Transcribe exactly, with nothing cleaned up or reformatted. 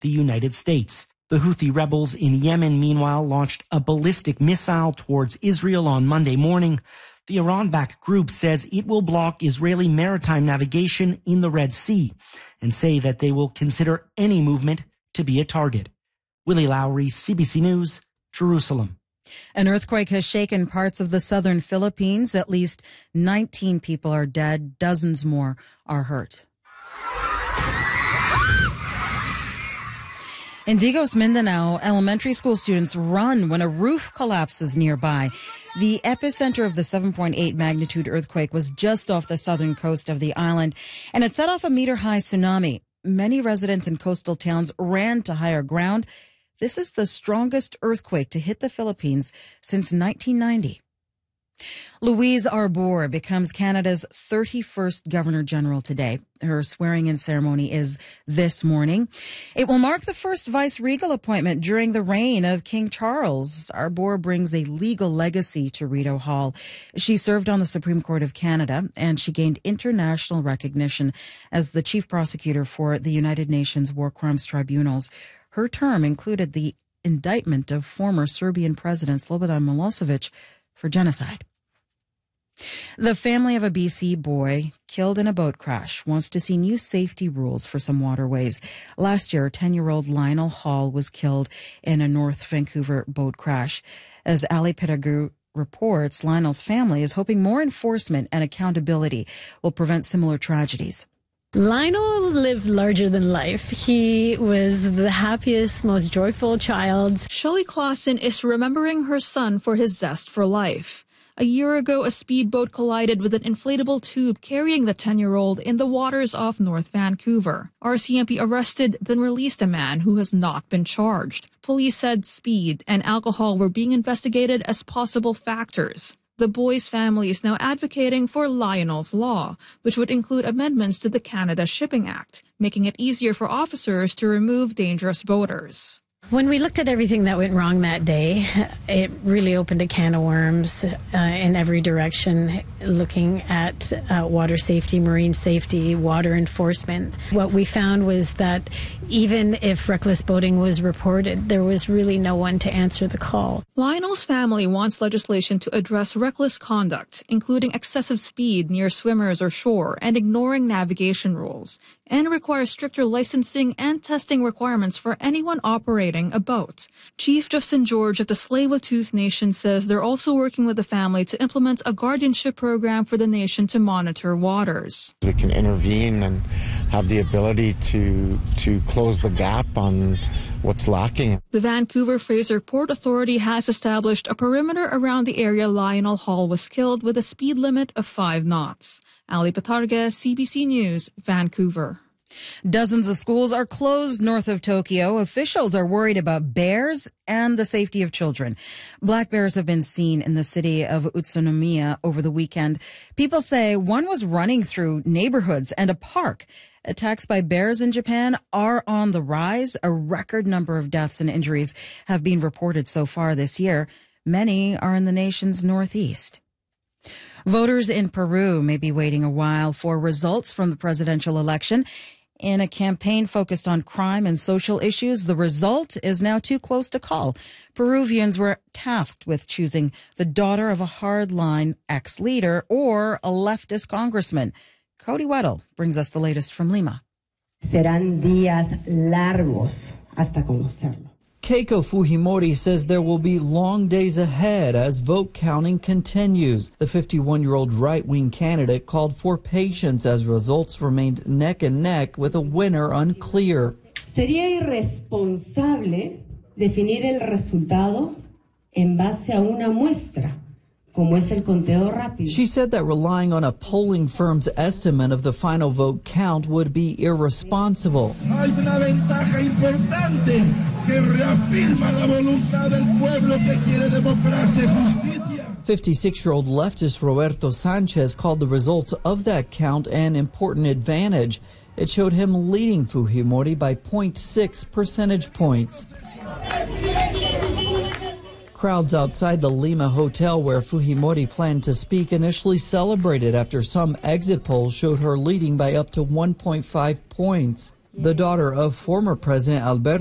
the United States. The Houthi rebels in Yemen, meanwhile, launched a ballistic missile towards Israel on Monday morning. The Iran-backed group says it will block Israeli maritime navigation in the Red Sea and say that they will consider any movement to be a target. Willie Lowry, C B C News, Jerusalem. An earthquake has shaken parts of the southern Philippines. At least nineteen people are dead. Dozens more are hurt. In Digos, Mindanao, elementary school students run when a roof collapses nearby. The epicenter of the seven point eight magnitude earthquake was just off the southern coast of the island, and it set off a meter-high tsunami. Many residents in coastal towns ran to higher ground. This is the strongest earthquake to hit the Philippines since nineteen ninety. Louise Arbour becomes Canada's thirty-first Governor-General today. Her swearing-in ceremony is this morning. It will mark the first vice-regal appointment during the reign of King Charles. Arbour brings a legal legacy to Rideau Hall. She served on the Supreme Court of Canada, and she gained international recognition as the chief prosecutor for the United Nations War Crimes Tribunals. Her term included the indictment of former Serbian President Slobodan Milosevic for genocide. The family of a B C boy killed in a boat crash wants to see new safety rules for some waterways. Last year, ten-year-old Lionel Hall was killed in a North Vancouver boat crash. As Ali Pitagu reports, Lionel's family is hoping more enforcement and accountability will prevent similar tragedies. Lionel lived larger than life. He was the happiest, most joyful child. Shelley Clausen is remembering her son for his zest for life. A year ago, a speedboat collided with an inflatable tube carrying the ten-year-old in the waters off North Vancouver. R C M P arrested, then released a man who has not been charged. Police said speed and alcohol were being investigated as possible factors. The boy's family is now advocating for Lionel's Law, which would include amendments to the Canada Shipping Act, making it easier for officers to remove dangerous boaters. When we looked at everything that went wrong that day, it really opened a can of worms uh, in every direction, looking at uh, water safety, marine safety, water enforcement. What we found was that even if reckless boating was reported, there was really no one to answer the call. Lionel's family wants legislation to address reckless conduct, including excessive speed near swimmers or shore and ignoring navigation rules, and require stricter licensing and testing requirements for anyone operating a boat. Chief Justin George of the Tsleil-Waututh Nation says they're also working with the family to implement a guardianship program for the nation to monitor waters. We can intervene and have the ability to to close the gap on what's lacking. The Vancouver Fraser Port Authority has established a perimeter around the area Lionel Hall was killed with a speed limit of five knots. Ali Patarga, C B C News, Vancouver. Dozens of schools are closed north of Tokyo. Officials are worried about bears and the safety of children. Black bears have been seen in the city of Utsunomiya over the weekend. People say one was running through neighborhoods and a park. Attacks by bears in Japan are on the rise. A record number of deaths and injuries have been reported so far this year. Many are in the nation's northeast. Voters in Peru may be waiting a while for results from the presidential election. In a campaign focused on crime and social issues, the result is now too close to call. Peruvians were tasked with choosing the daughter of a hardline ex-leader or a leftist congressman. Cody Weddle brings us the latest from Lima. Serán días largos hasta conocerlo. Keiko Fujimori says there will be long days ahead as vote counting continues. The fifty-one-year-old right-wing candidate called for patience as results remained neck and neck with a winner unclear. Sería irresponsable definir el resultado en base a una muestra, como es el conteo rápido. She said that relying on a polling firm's estimate of the final vote count would be irresponsible. Hay una ventaja importante que reafirma la voluntad del pueblo que quiere democracia y justicia. fifty-six-year-old leftist Roberto Sanchez called the results of that count an important advantage. It showed him leading Fujimori by zero point six percentage points. Crowds outside the Lima hotel where Fujimori planned to speak initially celebrated after some exit polls showed her leading by up to one point five points. The daughter of former President Alberto